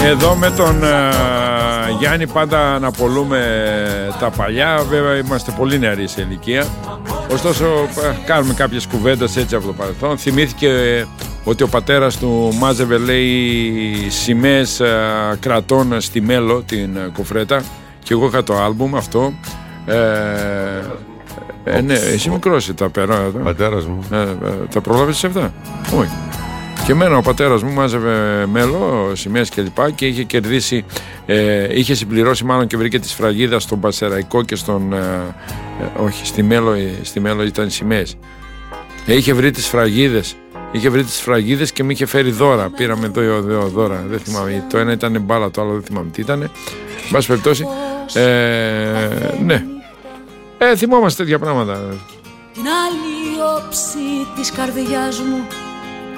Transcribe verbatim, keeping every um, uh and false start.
Εδώ με τον uh, Γιάννη πάντα αναπολούμε τα παλιά. Βέβαια είμαστε πολύ νεαροί σε ηλικία. Ωστόσο κάνουμε κάποιες κουβέντες έτσι από το παρελθόν. Θυμήθηκε ότι ο πατέρας του μάζευε, λέει, σημαίες uh, κρατών στη Μέλο, την uh, κοφρέτα. Και εγώ είχα το άλμπουμ αυτό. Ε, ε, ναι, εσύ μικρός τα πέρα. Πατέρας μου. Ε, ε, τα προλάβες αυτά? Όχι. Και εμένα ο πατέρας μου μάζευε Μέλο, σημαίες κλπ. Και είχε κερδίσει, ε, είχε συμπληρώσει μάλλον και βρήκε τη σφραγίδα στον Πασεραϊκό και στον. Ε, ε, όχι, στη Μέλο, στη Μέλο ήταν σημαίες. Ε, είχε βρει τις σφραγίδες. Είχε βρει τις σφραγίδες και μου είχε φέρει δώρα. Πήραμε δύο, δύο δώρα. Δεν θυμάμαι. Το ένα ήταν μπάλα, το άλλο δεν θυμάμαι τι ήταν. Εν πάση περιπτώσει. Ε, ναι. Ε, θυμόμαστε τέτοια πράγματα. Την άλλη όψη της καρδιάς μου